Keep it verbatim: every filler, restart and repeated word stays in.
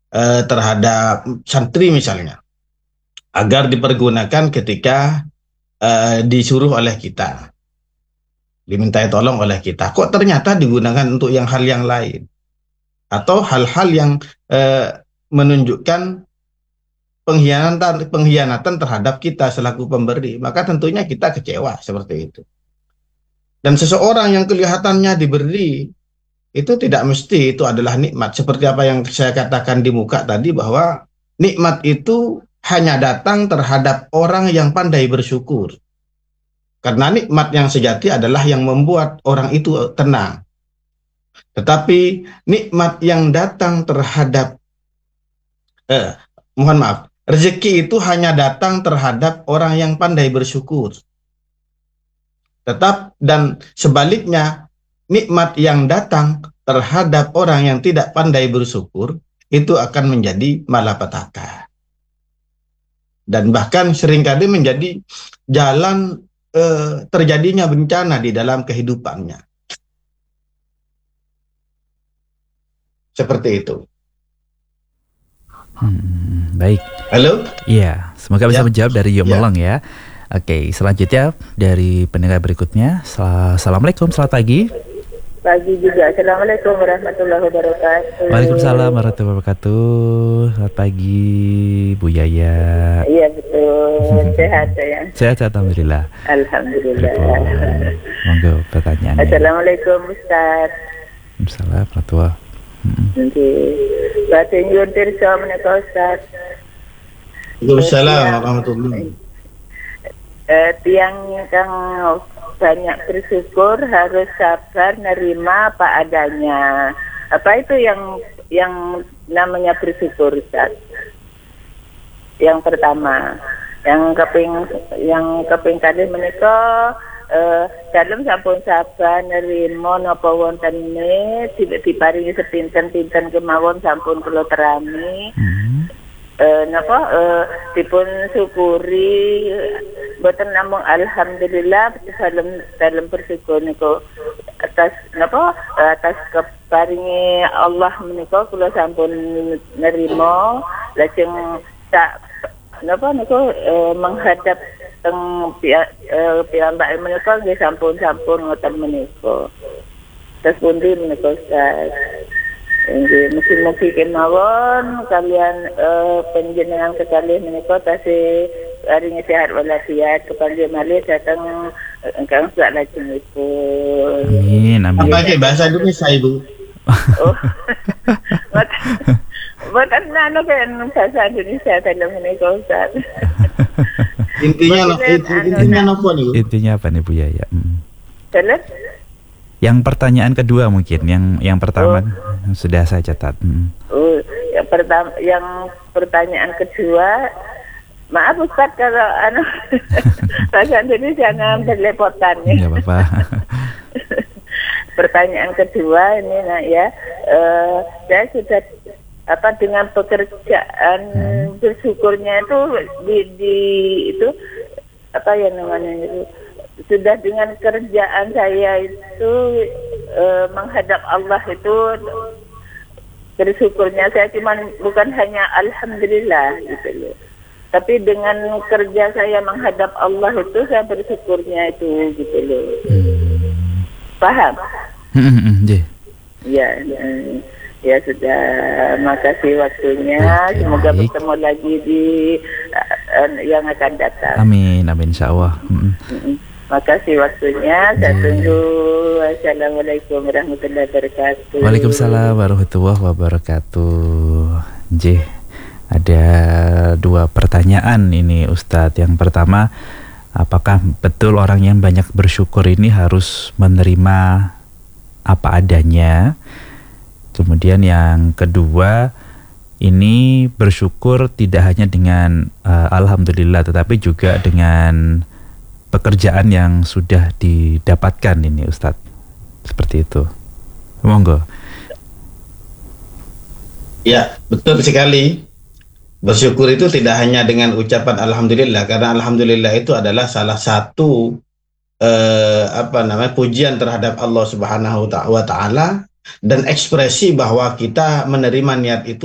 eh, terhadap santri misalnya, agar dipergunakan ketika eh, disuruh oleh kita, dimintai tolong oleh kita. Kok ternyata digunakan untuk yang hal yang lain, atau hal-hal yang eh, menunjukkan pengkhianatan pengkhianatan terhadap kita selaku pemberi, maka tentunya kita kecewa seperti itu. Dan seseorang yang kelihatannya diberi itu tidak mesti itu adalah nikmat. Seperti apa yang saya katakan di muka tadi, bahwa nikmat itu hanya datang terhadap orang yang pandai bersyukur. Karena nikmat yang sejati adalah yang membuat orang itu tenang. Tetapi nikmat yang datang terhadap, eh, mohon maaf, rezeki itu hanya datang terhadap orang yang pandai bersyukur. Tetap dan sebaliknya, nikmat yang datang terhadap orang yang tidak pandai bersyukur itu akan menjadi malapetaka. Dan bahkan seringkali menjadi jalan eh, terjadinya bencana di dalam kehidupannya. Seperti itu. Hmm, baik. Halo? Iya, semoga bisa Ya, menjawab dari Yom ya. Melong ya. Oke, selanjutnya dari pendengar berikutnya. Sel- Assalamualaikum, selamat pagi. Pagi juga. Assalamualaikum warahmatullahi wabarakatuh. Waalaikumsalam warahmatullahi wabarakatuh. Selamat pagi, Bu Yaya. Iya betul. Sehat ya. Sehat, alhamdulillah. Alhamdulillah. Pripun? Monggo pertanyaannya. Assalamualaikum Ustaz. Waalaikumsalam warahmatullahi. Mm-mm. Nanti batin yun tirsa menika Ustaz. Waalaikumsalam Tiang, warahmatullahi. eh, tiang kang banyak bersyukur harus sabar nerima apa adanya. Apa itu yang yang namanya bersyukur Ustaz? Yang pertama, yang keping yang keping kali menika eh, dalem sampun sabar nerima napa wontene diparingi sepinten-pinten kemawon sampun kula terami. Hmm. Eh, napa eh, dipun syukuri boten namung alhamdulillah dalam dalam bersyukur niku atas napa atas keparingi Allah menika kula sampun nerima lajeng tak napa niku eh, menghadap teng pihak eh, piyambak menika nggih sampun-sampun ngoten menika. Terus pundi menika Ustaz? Nggih, mugi-mugi kemawon kalian uh, panjenengan kekalih menika tasih paringi sehat walafiat kepanggih malih datang engkang sak lajengipun. Amin, amin. Apa aja bahasa Indonesia, Ibu? Oh. Boten nano kan bahasa Indonesia dalam menika Ustaz. Intinya no, intinya apa nih, Bu? Intinya apa nih Bu Yaya? Mm. Dalam Yang pertanyaan kedua mungkin, yang yang pertama oh. sudah saya catat. Mm. Oh, yang pertama, yang pertanyaan kedua, maaf Ustaz kalau anu bahasa Indonesia jangan berlepotan ya. Enggak apa-apa. Pertanyaan kedua ini nak ya, uh, saya sudah apa dengan pekerjaan hmm. bersyukurnya itu di, di itu apa ya namanya itu sudah dengan kerjaan saya itu uh, menghadap Allah itu bersyukurnya saya cuma bukan hanya alhamdulillah gitu loh. Tapi dengan kerja saya menghadap Allah itu saya bersyukurnya itu gitu loh. Hmm. Paham? Hmm, hmm, ya, ya sudah. Makasih waktunya. Okay. Semoga bertemu lagi di uh, yang akan datang. Amin, amin insyaallah. Hmm. Mm-mm. Makasih waktunya. Saya tunggu. Assalamualaikum warahmatullahi wabarakatuh. Waalaikumsalam warahmatullahi wabarakatuh. J, ada dua pertanyaan ini Ustadz. Yang pertama, apakah betul orang yang banyak bersyukur ini harus menerima apa adanya? Kemudian yang kedua, ini bersyukur tidak hanya dengan uh, alhamdulillah, tetapi juga dengan pekerjaan yang sudah didapatkan ini Ustadz. Seperti itu. Monggo. Ya, betul sekali. Bersyukur itu tidak hanya dengan ucapan alhamdulillah, karena alhamdulillah itu adalah salah satu eh, apa namanya pujian terhadap Allah Subhanahu wa taala, dan ekspresi bahwa kita menerima niat itu